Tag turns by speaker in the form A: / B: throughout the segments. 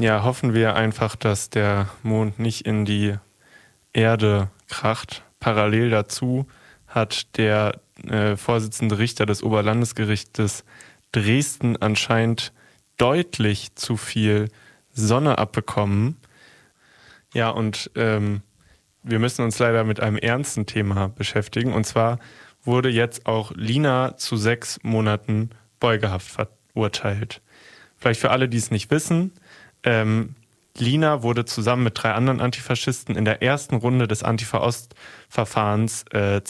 A: ja, hoffen wir einfach, dass der Mond nicht in die Erde kracht. Parallel dazu hat der Vorsitzende Richter des Oberlandesgerichtes Dresden anscheinend deutlich zu viel Sonne abbekommen. Ja, und wir müssen uns leider mit einem ernsten Thema beschäftigen. Und zwar wurde jetzt auch Lina zu 6 Monaten Beugehaft verurteilt. Vielleicht für alle, die es nicht wissen, Lina wurde zusammen mit 3 anderen Antifaschisten in der ersten Runde des Antifa-Ost-Verfahrens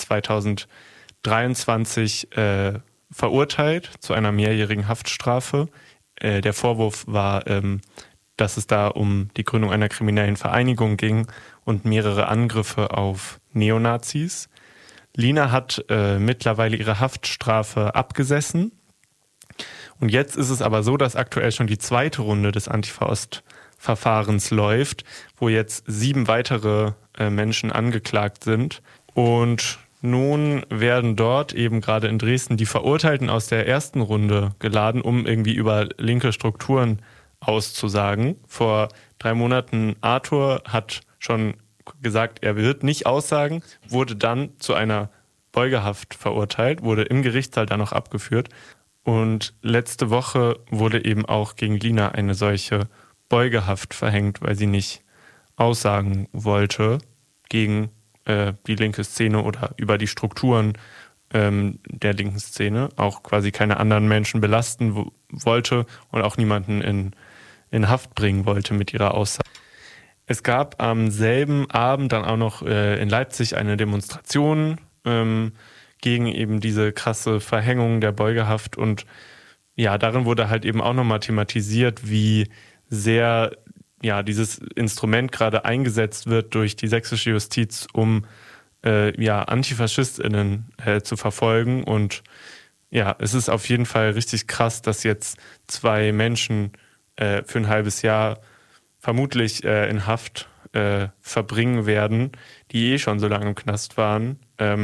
A: 2023 verurteilt zu einer mehrjährigen Haftstrafe. Der Vorwurf war, dass es da um die Gründung einer kriminellen Vereinigung ging und mehrere Angriffe auf Neonazis. Lina hat mittlerweile ihre Haftstrafe abgesessen. Und jetzt ist es aber so, dass aktuell schon die 2. Runde des Antifa-Ost-Verfahrens läuft, wo jetzt 7 weitere Menschen angeklagt sind. Und nun werden dort eben gerade in Dresden die Verurteilten aus der ersten Runde geladen, um irgendwie über linke Strukturen auszusagen. Vor 3 Monaten Arthur hat schon gesagt, er wird nicht aussagen, wurde dann zu einer Beugehaft verurteilt, wurde im Gerichtssaal dann noch abgeführt. Und letzte Woche wurde eben auch gegen Lina eine solche Beugehaft verhängt, weil sie nicht aussagen wollte gegen die linke Szene oder über die Strukturen der linken Szene, auch quasi keine anderen Menschen belasten wollte und auch niemanden in Haft bringen wollte mit ihrer Aussage. Es gab am selben Abend dann auch noch in Leipzig eine Demonstration gegen eben diese krasse Verhängung der Beugehaft. Und ja, darin wurde halt eben auch nochmal thematisiert, wie sehr ja dieses Instrument gerade eingesetzt wird durch die sächsische Justiz, um AntifaschistInnen zu verfolgen. Und ja, es ist auf jeden Fall richtig krass, dass jetzt 2 Menschen für ein halbes Jahr vermutlich in Haft verbringen werden, die schon so lange im Knast waren.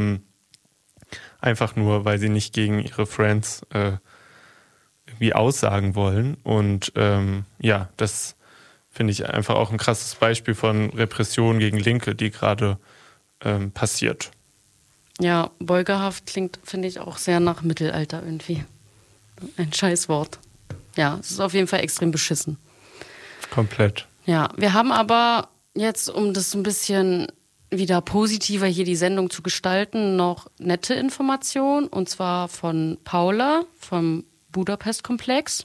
A: Einfach nur, weil sie nicht gegen ihre Friends irgendwie aussagen wollen. Und das finde ich einfach auch ein krasses Beispiel von Repression gegen Linke, die gerade passiert.
B: Ja, Beugehaft klingt, finde ich, auch sehr nach Mittelalter irgendwie. Ein Scheißwort. Ja, es ist auf jeden Fall extrem beschissen.
A: Komplett.
B: Ja, wir haben aber jetzt, um das so ein bisschen wieder positiver hier die Sendung zu gestalten, noch nette Informationen, und zwar von Paula vom Budapest-Komplex.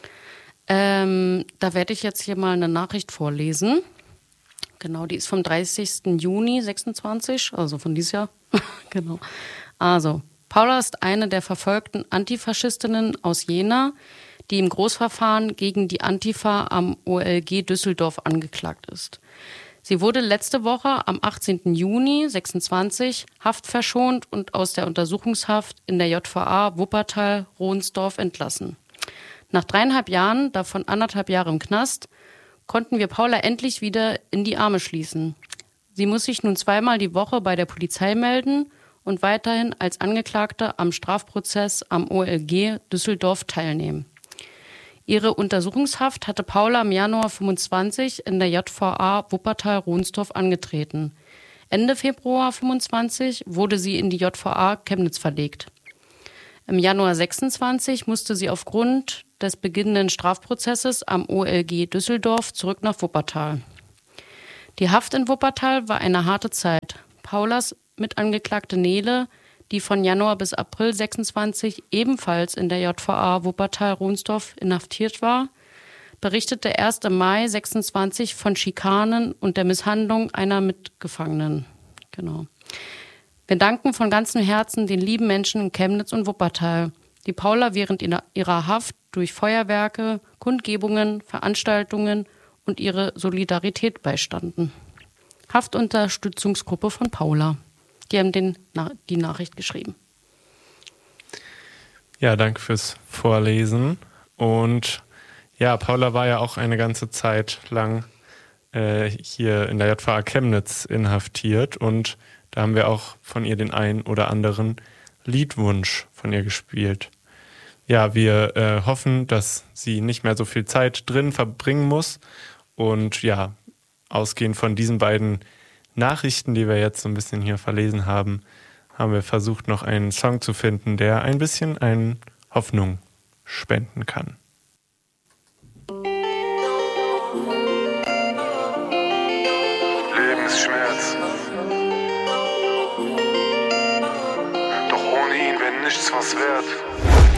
B: Da werde ich jetzt hier mal eine Nachricht vorlesen. Genau, die ist vom 30. Juni 26, also von dieses Jahr. Genau. Also, Paula ist eine der verfolgten Antifaschistinnen aus Jena, die im Großverfahren gegen die Antifa am OLG Düsseldorf angeklagt ist. Sie wurde letzte Woche am 18. Juni 26 haftverschont und aus der Untersuchungshaft in der JVA Wuppertal-Rohnsdorf entlassen. Nach 3,5 Jahren, davon 1,5 Jahre im Knast, konnten wir Paula endlich wieder in die Arme schließen. Sie muss sich nun 2-mal die Woche bei der Polizei melden und weiterhin als Angeklagte am Strafprozess am OLG Düsseldorf teilnehmen. Ihre Untersuchungshaft hatte Paula im Januar 25 in der JVA Wuppertal-Rohnsdorf angetreten. Ende Februar 25 wurde sie in die JVA Chemnitz verlegt. Im Januar 26 musste sie aufgrund des beginnenden Strafprozesses am OLG Düsseldorf zurück nach Wuppertal. Die Haft in Wuppertal war eine harte Zeit. Paulas Mitangeklagte Nele, die von Januar bis April 26 ebenfalls in der JVA Wuppertal-Rohnsdorf inhaftiert war, berichtete erst im Mai 26 von Schikanen und der Misshandlung einer Mitgefangenen. Genau. Wir danken von ganzem Herzen den lieben Menschen in Chemnitz und Wuppertal, die Paula während ihrer Haft durch Feuerwerke, Kundgebungen, Veranstaltungen und ihre Solidarität beistanden. Haftunterstützungsgruppe von Paula. Die haben die Nachricht geschrieben.
A: Ja, danke fürs Vorlesen. Und ja, Paula war ja auch eine ganze Zeit lang hier in der JVA Chemnitz inhaftiert. Und da haben wir auch von ihr den einen oder anderen Liedwunsch von ihr gespielt. ja, wir hoffen, dass sie nicht mehr so viel Zeit drin verbringen muss. Und ja, ausgehend von diesen beiden Nachrichten, die wir jetzt so ein bisschen hier verlesen haben, haben wir versucht, noch einen Song zu finden, der ein bisschen Hoffnung spenden kann.
C: Lebensschmerz. Doch ohne ihn wäre nichts was wert.